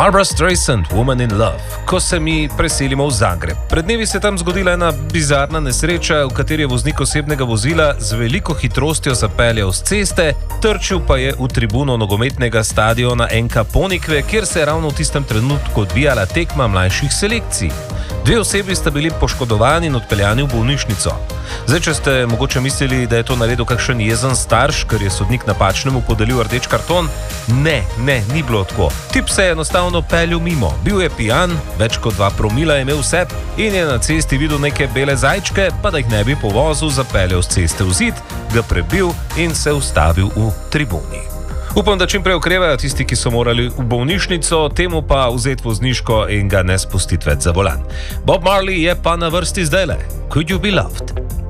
Barbra Streisand, Woman in Love. Ko se mi preselimo v Zagreb. Pred dnevi se tam zgodila ena bizarna nesreča, v kateri je voznik osebnega vozila z veliko hitrostjo zapeljal z ceste, trčil pa je v tribuno nogometnega stadiona NK Ponikve, kjer se je ravno v tistem trenutku odvijala tekma mlajših selekcij. 2 osebi sta bili poškodovani in odpeljani v bolnišnico. Zdaj, če ste mogoče mislili, da je to naredil kakšen jezen starš, ker je sodnik napačnemu podelil rdeč karton, ne, ni bilo tako. Tip se je enostavno peljal mimo. Bil je pijan, več kot 2 promila je imel vse in je na cesti videl neke bele zajčke, pa da jih ne bi povozil, zapeljal z ceste v zid, ga prebil in se ustavil v tribuni. Upam, da čim prej okrevajo tisti, ki so morali v bolnišnico, temu pa vzeti vozniško in ga ne spustiti več za volan. Bob Marley je pa na vrsti zdajle. Could You Be Loved?